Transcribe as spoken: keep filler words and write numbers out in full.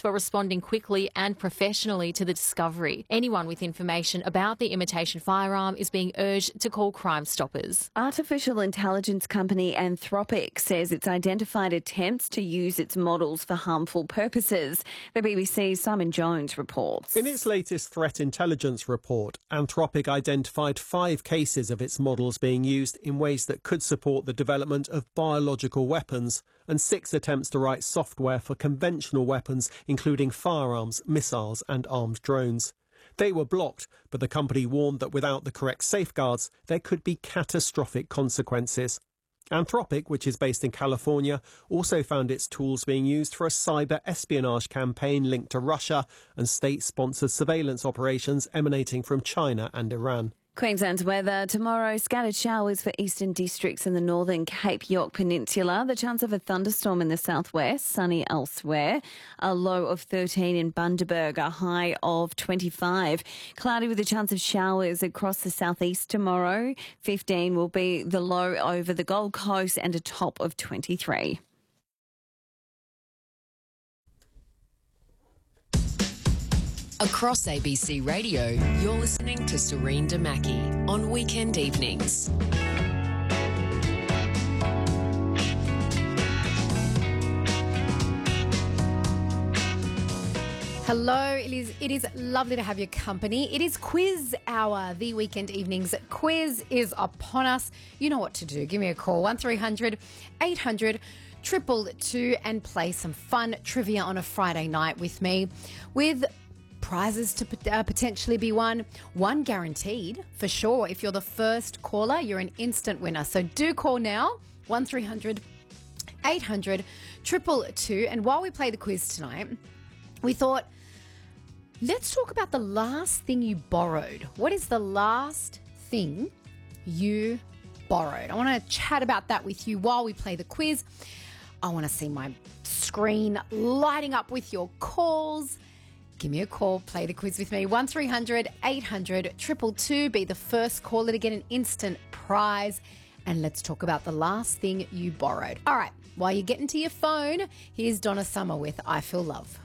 for responding quickly and professionally to the discovery. Anyone with information about the imitation firearm is being urged to call Crime Stoppers. Artificial intelligence company Anthropic says it's identified attempts to use its models for harmful purposes. The B B C's Simon Jones reports. In its latest threat intelligence report, Anthropic identified five cases of its models being used in ways that could support the development of biological weapons, and six attempts to write software for conventional weapons, including firearms, missiles and armed drones. They were blocked, but the company warned that without the correct safeguards, there could be catastrophic consequences. Anthropic, which is based in California, also found its tools being used for a cyber espionage campaign linked to Russia and state-sponsored surveillance operations emanating from China and Iran. Queensland's weather tomorrow, scattered showers for eastern districts in the northern Cape York Peninsula. The chance of a thunderstorm in the southwest, sunny elsewhere. A low of thirteen in Bundaberg, a high of twenty-five. Cloudy with a chance of showers across the southeast tomorrow. fifteen will be the low over the Gold Coast and a top of twenty-three. Across A B C Radio, you're listening to Serene Damaki on weekend evenings. Hello, it is, it is lovely to have your company. It is quiz hour, the weekend evenings quiz is upon us. You know what to do. Give me a call, one three hundred eight hundred two two two, and play some fun trivia on a Friday night with me, with prizes to uh, potentially be won. One guaranteed, for sure. If you're the first caller, you're an instant winner. So do call now, one three hundred eight hundred two two two. And while we play the quiz tonight, we thought, let's talk about the last thing you borrowed. What is the last thing you borrowed? I want to chat about that with you while we play the quiz. I want to see my screen lighting up with your calls. Give me a call, play the quiz with me, one three hundred eight hundred two two two. Be the first caller to get an instant prize. And let's talk about the last thing you borrowed. All right, while you're getting to your phone, here's Donna Summer with I Feel Love.